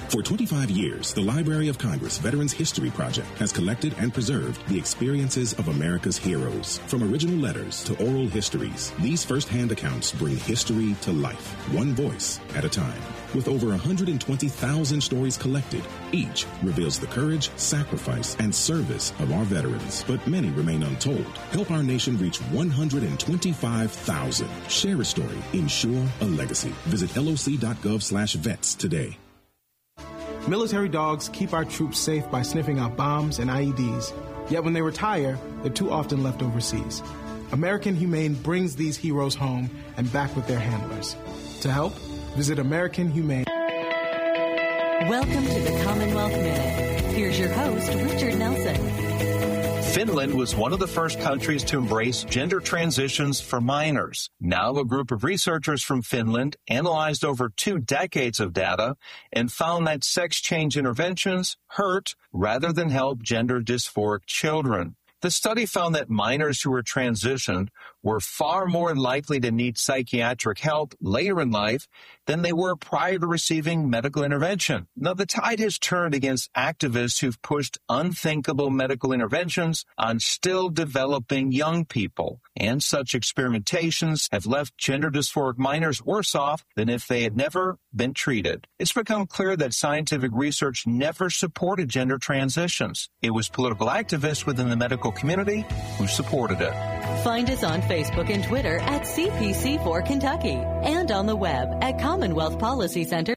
For 25 years, the Library of Congress Veterans History Project has collected and preserved the experiences of America's heroes. From original letters to oral histories, these first-hand accounts bring history to life, one voice at a time. With over 120,000 stories collected, each reveals the courage, sacrifice, and service of our veterans. But many remain untold. Help our nation reach 125,000. Share a story. Ensure a legacy. Visit loc.gov/vets today. Military dogs keep our troops safe by sniffing out bombs and IEDs. Yet when they retire, they're too often left overseas. American Humane brings these heroes home and back with their handlers. To help, visit American Humane. Welcome to the Commonwealth Minute. Here's your host, Richard Nelson. Finland was one of the first countries to embrace gender transitions for minors. Now, a group of researchers from Finland analyzed over 2 decades of data and found that sex change interventions hurt rather than help gender dysphoric children. The study found that minors who were transitioned were far more likely to need psychiatric help later in life than they were prior to receiving medical intervention. Now, the tide has turned against activists who've pushed unthinkable medical interventions on still developing young people. And such experimentations have left gender dysphoric minors worse off than if they had never been treated. It's become clear that scientific research never supported gender transitions. It was political activists within the medical community who supported it. Find us on Facebook and Twitter at CPC4 Kentucky and on the web at Commonwealth Policy Center.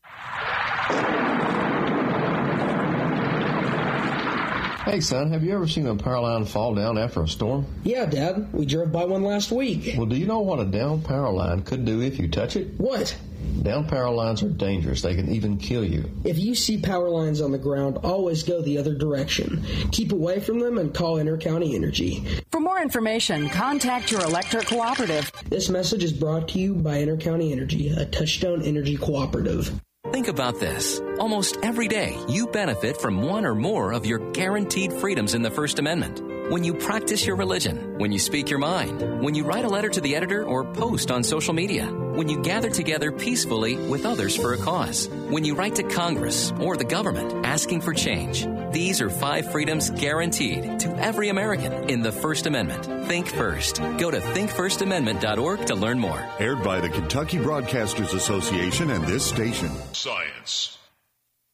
Hey, son, have you ever seen a power line fall down after a storm? Yeah, Dad. We drove by one last week. Well, do you know what a down power line could do if you touch it? What? Down power lines are dangerous. They can even kill you. If you see power lines on the ground, always go the other direction. Keep away from them and call Intercounty Energy. For more information, contact your electric cooperative. This message is brought to you by Intercounty Energy, a Touchstone Energy cooperative. Think about this. Almost every day, you benefit from one or more of your guaranteed freedoms in the First Amendment. When you practice your religion, when you speak your mind, when you write a letter to the editor or post on social media, when you gather together peacefully with others for a cause, when you write to Congress or the government asking for change. These are 5 freedoms guaranteed to every American in the First Amendment. Think first. Go to thinkfirstamendment.org to learn more. Aired by the Kentucky Broadcasters Association and this station. Science.